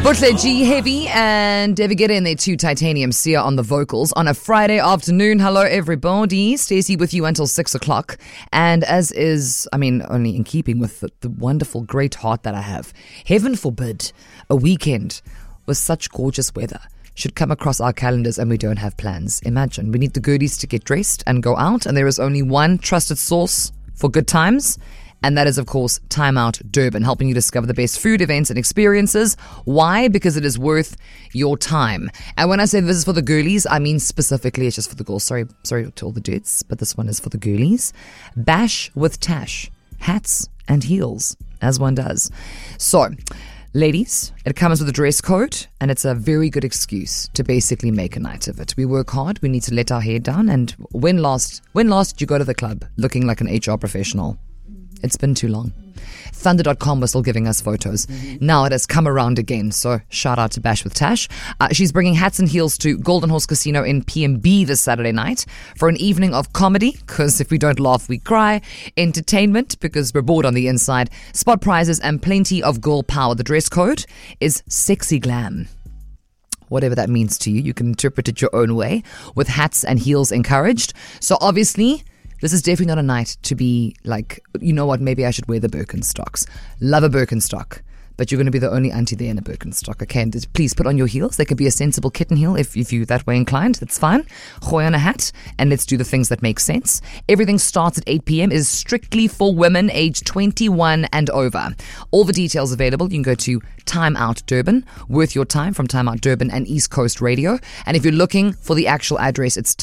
Butle G Heavy and Debbie Get in there too. Titanium Sia on the vocals on a Friday afternoon. Hello everybody. Stacey with you until 6 o'clock. And as is, only in keeping with the wonderful great heart that I have, heaven forbid a weekend with such gorgeous weather should come across our calendars and we don't have plans. Imagine, we need the goodies to get dressed and go out, and there is only one trusted source for good times. And that is, of course, Time Out Durban, helping you discover the best food, events, and experiences. Why? Because it is worth your time. And when I say this is for the girlies, I mean specifically it's just for the girls. Sorry to all the dudes, but this one is for the girlies. Bash with Tash. Hats and heels, as one does. So, ladies, it comes with a dress code, and it's a very good excuse to basically make a night of it. We work hard, we need to let our hair down, and when last did you go to the club looking like an HR professional? It's been too long. Thunder.com was still giving us photos. Now it has come around again, so shout out to Bash with Tash. She's bringing hats and heels to Golden Horse Casino in PMB this Saturday night for an evening of comedy, because if we don't laugh, we cry. Entertainment, because we're bored on the inside. Spot prizes and plenty of girl power. The dress code is sexy glam. Whatever that means to you, you can interpret it your own way, with hats and heels encouraged. So obviously, this is definitely not a night to be like, you know what, maybe I should wear the Birkenstocks. Love a Birkenstock, but you're going to be the only auntie there in a Birkenstock, okay? And please put on your heels. They could be a sensible kitten heel if you're that way inclined. That's fine. Gooi on a hat, and let's do the things that make sense. Everything starts at 8 p.m. It is strictly for women aged 21 and over. All the details available. You can go to Time Out Durban, worth your time, from Time Out Durban and East Coast Radio. And if you're looking for the actual address, it's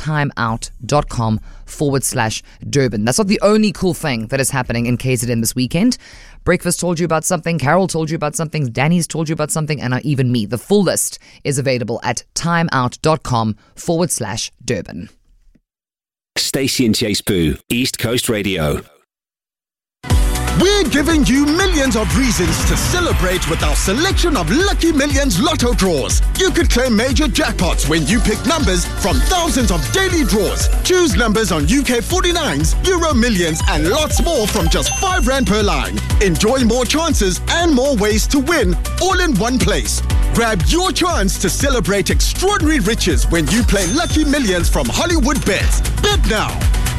timeout.com/Durban. That's not the only cool thing that is happening in KZN this weekend. Breakfast told you about something, Carol told you about something, Danny's told you about something, and even me. The full list is available at timeout.com/Durban. Stacey and Chase Boo, East Coast Radio. We're giving you millions of reasons to celebrate with our selection of Lucky Millions Lotto draws. You could claim major jackpots when you pick numbers from thousands of daily draws. Choose numbers on UK 49s, Euro Millions, and lots more from just R5 per line. Enjoy more chances and more ways to win, all in one place. Grab your chance to celebrate extraordinary riches when you play Lucky Millions from Hollywood Bets. Bet now.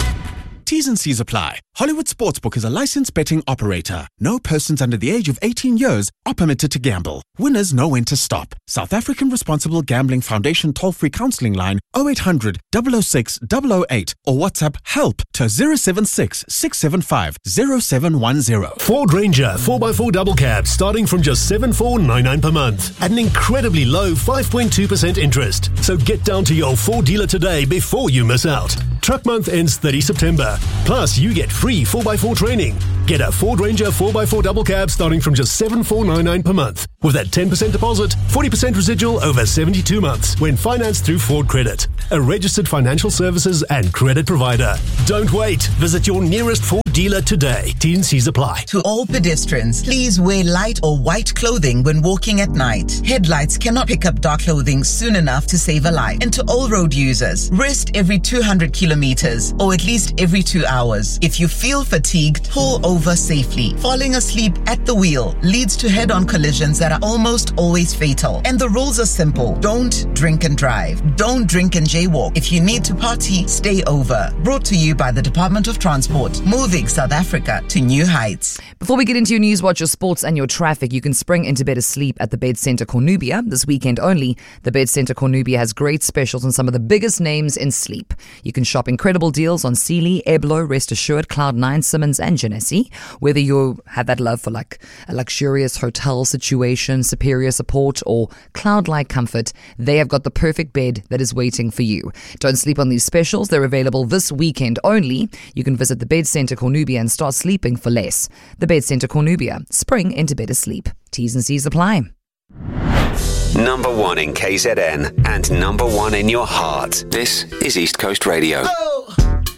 T's and C's apply. Hollywood Sportsbook is a licensed betting operator. No persons under the age of 18 years are permitted to gamble. Winners know when to stop. South African Responsible Gambling Foundation toll-free counselling line 0800 006 008 or WhatsApp help to 076 675 0710. Ford Ranger 4x4 double cab starting from just $7,499 per month at an incredibly low 5.2% interest. So get down to your Ford dealer today before you miss out. Truck month ends 30 September. Plus, you get free 4x4 training. Get a Ford Ranger 4x4 double cab starting from just $7,499 per month. With that 10% deposit, 40% residual over 72 months when financed through Ford Credit, a registered financial services and credit provider. Don't wait. Visit your nearest Ford dealer today. T&Cs apply. To all pedestrians, please wear light or white clothing when walking at night. Headlights cannot pick up dark clothing soon enough to save a life. And to all road users, rest every 200 kilometers or at least every 2 hours. If you feel fatigued, pull over safely. Falling asleep at the wheel leads to head-on collisions that are almost always fatal. And the rules are simple. Don't drink and drive. Don't drink and jaywalk. If you need to party, stay over. Brought to you by the Department of Transport, moving South Africa to new heights. Before we get into your news, watch your sports and your traffic, you can spring into better sleep at the Bed Centre Cornubia. This weekend only, the Bed Centre Cornubia has great specials on some of the biggest names in sleep. You can shop incredible deals on Sealy, Eblo, Rest Assured, Cloud9, Simmons and Genesee. Whether you have that love for like a luxurious hotel situation, superior support or cloud-like comfort, they have got the perfect bed that is waiting for you. Don't sleep on these specials. They're available this weekend only. You can visit the Bed Centre Cornubia and start sleeping for less. The Bed Centre Cornubia. Spring into better sleep. T's and C's apply. Number one in KZN and number one in your heart. This is East Coast Radio. Oh.